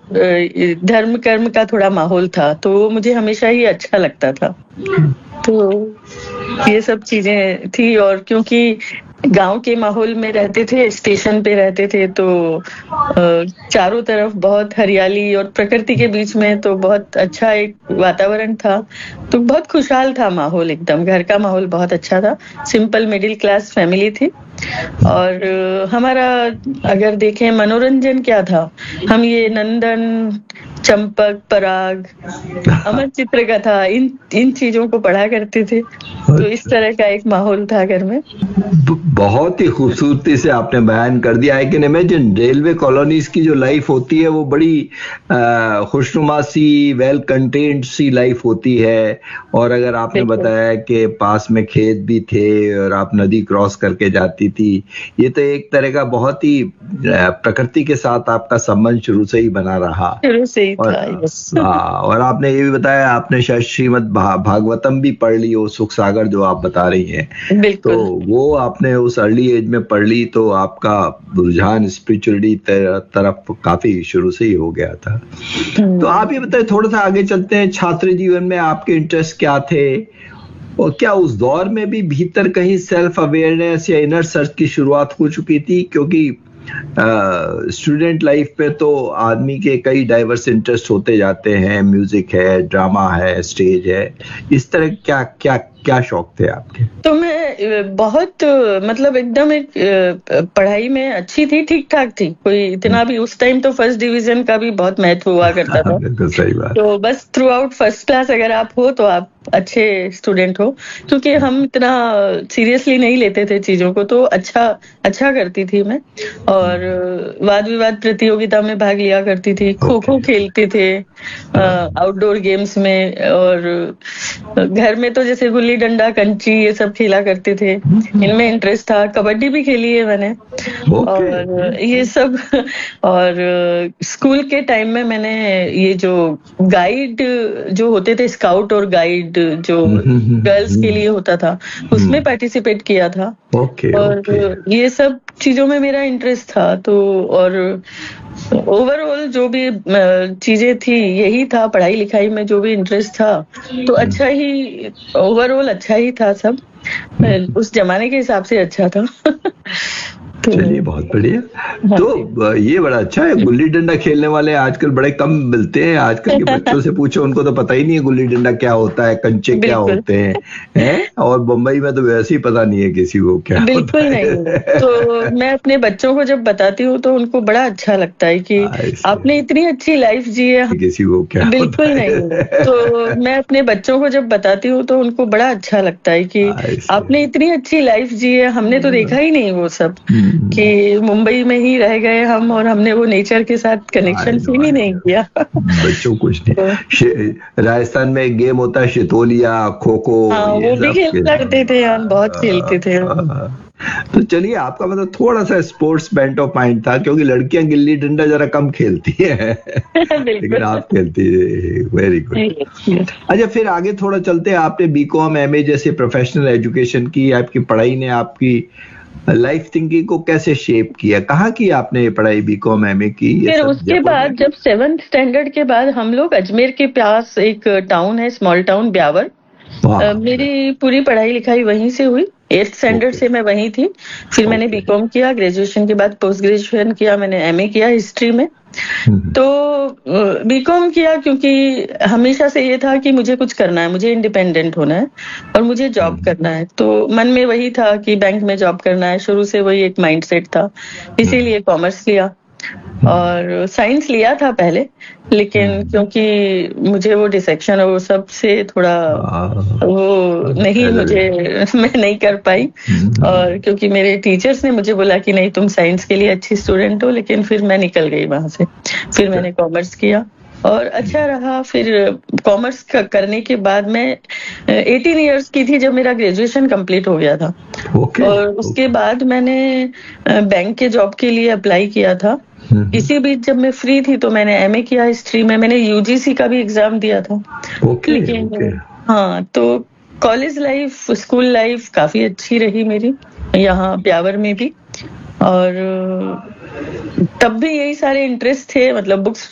धर्म कर्म का थोड़ा माहौल था, तो वो मुझे हमेशा ही अच्छा लगता था। तो ये सब चीजें थी, और क्योंकि गांव के माहौल में रहते थे, स्टेशन पे रहते थे, तो चारों तरफ बहुत हरियाली और प्रकृति के बीच में, तो बहुत अच्छा एक वातावरण था। तो बहुत खुशहाल था माहौल, एकदम घर का माहौल बहुत अच्छा था। सिंपल मिडिल क्लास फैमिली थी। और हमारा अगर देखें मनोरंजन क्या था, हम ये नंदन, चंपक, पराग, अमर चित्र कथा, इन चीजों को पढ़ा करते थे। तो इस तरह का एक माहौल था घर में। बहुत ही खूबसूरती से आपने बयान कर दिया। I can imagine railway colonies की जो लाइफ होती है वो बड़ी खुशनुमा सी, वेल कंटेन्ड सी लाइफ होती है। और अगर आपने बताया कि पास में खेत भी थे और आप नदी क्रॉस करके जाती थी, ये तो एक तरह का बहुत ही प्रकृति के साथ आपका संबंध शुरू से ही बना रहा। शुरू से ही था। और आपने ये भी बताया आपने शायद श्रीमद् भागवतम भी पढ़ ली हो, सुख सागर जो आप बता रही हैं, तो वो आपने उस अर्ली एज में पढ़ ली, तो आपका रुझान स्पिरिचुअलिटी तरफ काफी शुरू से ही हो गया था। तो आप ये बताए, थोड़ा सा आगे चलते हैं, छात्र जीवन में आपके इंटरेस्ट क्या थे, और क्या उस दौर में भी भीतर कहीं सेल्फ अवेयरनेस या इनर सर्च की शुरुआत हो चुकी थी? क्योंकि स्टूडेंट लाइफ पे तो आदमी के कई डाइवर्स इंटरेस्ट होते जाते हैं, म्यूजिक है, ड्रामा है, स्टेज है, इस तरह क्या क्या क्या शौक थे आपके? तो मैं बहुत मतलब एकदम एक पढ़ाई में अच्छी थी, ठीक ठाक थी, कोई इतना भी, उस टाइम तो फर्स्ट डिवीजन का भी बहुत महत्व हुआ करता था। बिल्कुल सही बात। तो बस थ्रू आउट फर्स्ट क्लास अगर आप हो तो आप अच्छे स्टूडेंट हो, क्योंकि हम इतना सीरियसली नहीं लेते थे चीजों को, तो अच्छा करती थी मैं। और वाद विवाद प्रतियोगिता में भाग लिया करती थी, खो खो खेलते थे आउटडोर गेम्स में, और घर में तो जैसे गुल्ली डंडा, कंची, ये सब खेला करते थे, इनमें इंटरेस्ट था। कबड्डी भी खेली है मैंने, और ये सब। और स्कूल के टाइम में मैंने ये जो गाइड जो होते थे, स्काउट और गाइड जो गर्ल्स के लिए होता था, उसमें पार्टिसिपेट किया था। और ये सब चीजों में मेरा इंटरेस्ट था। तो और ओवरऑल जो भी चीजें थी, यही था, पढ़ाई लिखाई में जो भी इंटरेस्ट था, तो अच्छा ही, ओवरऑल अच्छा ही था सब, उस जमाने के हिसाब से अच्छा था। चलिए बहुत बढ़िया। तो ये बड़ा अच्छा है, गुल्ली डंडा खेलने वाले आजकल बड़े कम मिलते हैं। आजकल के बच्चों से पूछो, उनको तो पता ही नहीं है गुल्ली डंडा क्या होता है, कंचे क्या होते हैं, और बम्बई में तो वैसे ही पता नहीं है किसी को क्या बिल्कुल होता है। नहीं। तो मैं अपने बच्चों को जब बताती हूँ तो उनको बड़ा अच्छा लगता है कि आपने इतनी अच्छी लाइफ जी है, किसी को क्या बिल्कुल नहीं। तो मैं अपने बच्चों को जब बताती हूँ तो उनको बड़ा अच्छा लगता है कि आपने इतनी अच्छी लाइफ जी है, हमने तो देखा ही नहीं वो सब, कि मुंबई में ही रह गए हम, और हमने वो नेचर के साथ कनेक्शन फील ही नहीं किया। बच्चों कुछ नहीं। राजस्थान में एक गेम होता है शितोलिया, खो खो, वो भी खेल करते थे हम, बहुत खेलते थे। तो चलिए, आपका मतलब थोड़ा सा स्पोर्ट्स बेंट ऑफ माइंड था, क्योंकि लड़कियां गिल्ली डंडा जरा कम खेलती है लेकिन आप खेलती है। Very good. अच्छा, फिर आगे थोड़ा चलते हैं। आपने बीकॉम, एमए जैसे प्रोफेशनल एजुकेशन की, आपकी पढ़ाई ने आपकी लाइफ थिंकिंग को कैसे शेप किया? कहाँ की आपने पढ़ाई, बीकॉम, एमए की? फिर उसके बाद जब 7th स्टैंडर्ड के बाद हम लोग अजमेर के पास एक टाउन है, स्मॉल टाउन ब्यावर, मेरी पूरी पढ़ाई लिखाई वहीं से हुई। 8th स्टैंडर्ड से मैं वहीं थी। फिर मैंने बीकॉम किया, ग्रेजुएशन के बाद पोस्ट ग्रेजुएशन किया, मैंने एमए किया हिस्ट्री में। तो बीकॉम किया क्योंकि हमेशा से ये था कि मुझे कुछ करना है, मुझे इंडिपेंडेंट होना है और मुझे जॉब करना है। तो मन में वही था कि बैंक में जॉब करना है, शुरू से वही एक माइंडसेट था, इसीलिए कॉमर्स लिया। और साइंस लिया था पहले, लेकिन क्योंकि मुझे वो डिसेक्शन और वो सब से थोड़ा वो नहीं, मैं नहीं कर पाई। और क्योंकि मेरे टीचर्स ने मुझे बोला कि नहीं, तुम साइंस के लिए अच्छी स्टूडेंट हो, लेकिन फिर मैं निकल गई वहां से। फिर मैंने कॉमर्स किया और अच्छा रहा। फिर कॉमर्स करने के बाद मैं 18 इयर्स की थी जब मेरा ग्रेजुएशन कंप्लीट हो गया था। और उसके बाद मैंने बैंक के जॉब के लिए अप्लाई किया था। इसी बीच जब मैं फ्री थी तो मैंने एमए किया हिस्ट्री में। मैंने यूजीसी का भी एग्जाम दिया था। लेकिन हाँ, तो कॉलेज लाइफ, स्कूल लाइफ काफी अच्छी रही मेरी यहाँ ब्यावर में भी। और तब भी यही सारे इंटरेस्ट थे, मतलब बुक्स